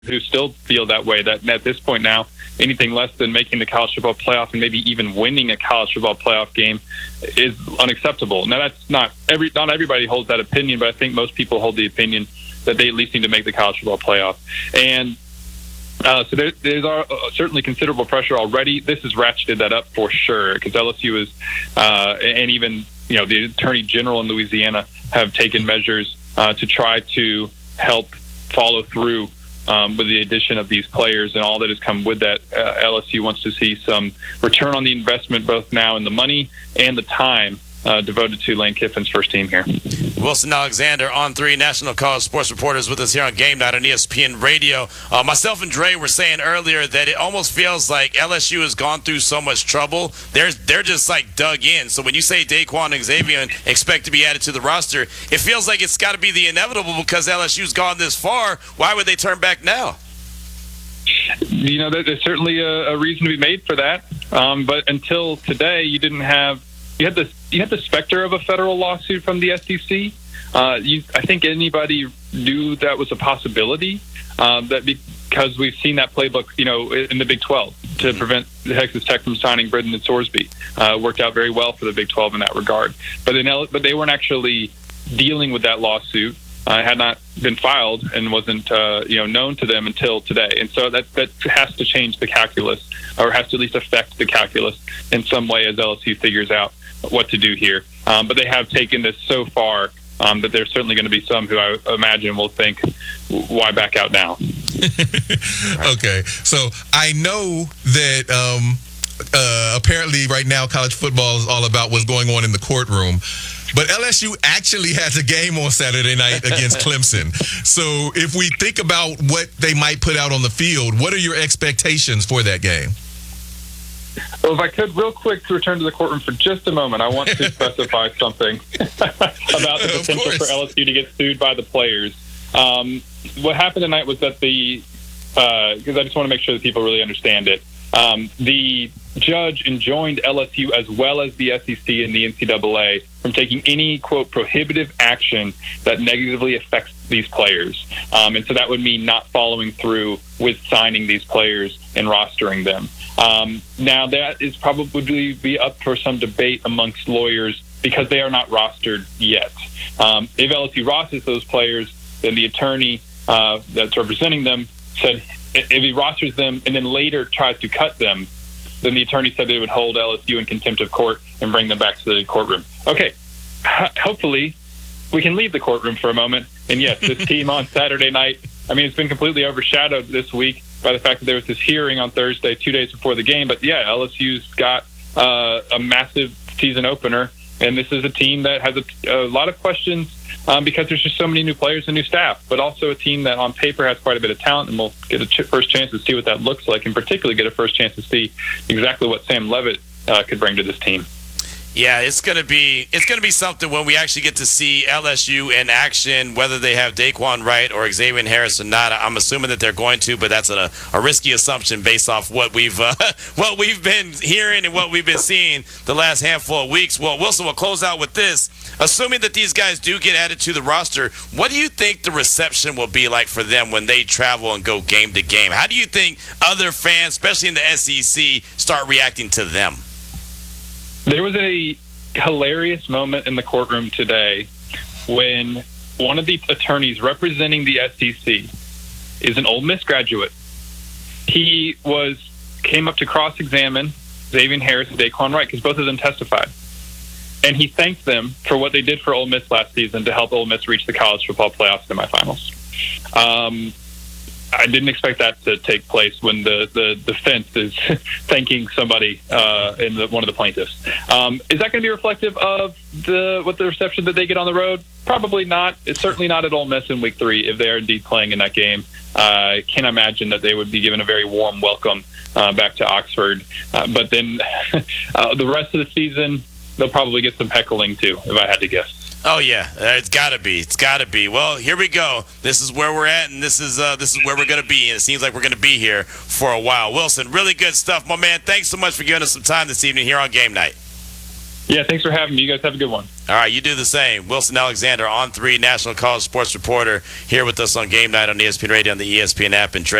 who still feel that way, that at this point now, anything less than making the college football playoff and maybe even winning a college football playoff game is unacceptable. Now, that's not everybody holds that opinion, but I think most people hold the opinion that they at least need to make the college football playoff. And so there's certainly considerable pressure already. This has ratcheted that up for sure, because LSU is, and even the Attorney General in Louisiana have taken measures to try to help follow through with the addition of these players and all that has come with that. LSU wants to see some return on the investment, both now in the money and the time devoted to Lane Kiffin's first team here. Wilson Alexander, On3 National College Sports Reporters, with us here on Game Night on ESPN Radio. Myself and Dre were saying earlier that it almost feels like LSU has gone through so much trouble. They're just like dug in. So when you say Daquan and Xavier expect to be added to the roster, it feels like it's got to be the inevitable because LSU's gone this far. Why would they turn back now? There's certainly a reason to be made for that. But until today, you had the specter of a federal lawsuit from the SEC. I think anybody knew that was a possibility, that because we've seen that playbook, in the Big 12 to prevent Texas Tech from signing Brendan and Sorsby. Worked out very well for the Big 12 in that regard. But they weren't actually dealing with that lawsuit. Had not been filed and wasn't known to them until today. And so that has to change the calculus, or has to at least affect the calculus in some way as LSU figures out what to do here. But they have taken this so far that there's certainly going to be some who I imagine will think, why back out now? Okay, so I know that apparently right now college football is all about what's going on in the courtroom. But LSU actually has a game on Saturday night against Clemson. So if we think about what they might put out on the field, what are your expectations for that game? Well, if I could real quick return to the courtroom for just a moment, I want to specify something about the potential for LSU to get sued by the players. What happened tonight was that because I just want to make sure that people really understand it, the judge enjoined LSU as well as the SEC and the NCAA from taking any, quote, prohibitive action that negatively affects these players. And so that would mean not following through with signing these players and rostering them. Now, that is probably be up for some debate amongst lawyers because they are not rostered yet. If LSU rosters those players, then the attorney that's representing them said if he rosters them and then later tries to cut them, then the attorney said they would hold LSU in contempt of court and bring them back to the courtroom. Okay, hopefully we can leave the courtroom for a moment. And yes, this team on Saturday night, it's been completely overshadowed this week by the fact that there was this hearing on Thursday, 2 days before the game. But yeah, LSU's got a massive season opener, and this is a team that has a lot of questions because there's just so many new players and new staff, but also a team that on paper has quite a bit of talent, and we'll get a first chance to see what that looks like, and particularly get a first chance to see exactly what Sam Leavitt could bring to this team. Yeah, it's gonna be something when we actually get to see LSU in action, whether they have Daquan Wright or Xavier Harris or not. I'm assuming that they're going to, but that's a risky assumption based off what we've been hearing and what we've been seeing the last handful of weeks. Well, Wilson, we'll close out with this. Assuming that these guys do get added to the roster, what do you think the reception will be like for them when they travel and go game to game? How do you think other fans, especially in the SEC, start reacting to them? There was a hilarious moment in the courtroom today when one of the attorneys representing the SEC is an Ole Miss graduate. He came up to cross-examine Xavier Harris and Daquan Wright because both of them testified. And he thanked them for what they did for Ole Miss last season to help Ole Miss reach the college football playoff semifinals. I didn't expect that to take place when the defense is thanking somebody in one of the plaintiffs. Is that going to be reflective of the reception that they get on the road? Probably not. It's certainly not at Ole Miss in Week 3 if they are indeed playing in that game. I can't imagine that they would be given a very warm welcome back to Oxford. But then the rest of the season, they'll probably get some heckling too, if I had to guess. Oh yeah, it's got to be. It's got to be. Well, here we go. This is where we're at, and this is where we're going to be, and it seems like we're going to be here for a while. Wilson, really good stuff, my man. Thanks so much for giving us some time this evening here on Game Night. Yeah, thanks for having me. You guys have a good one. All right, you do the same. Wilson Alexander, On 3 National College Sports Reporter, here with us on Game Night on ESPN Radio on the ESPN app and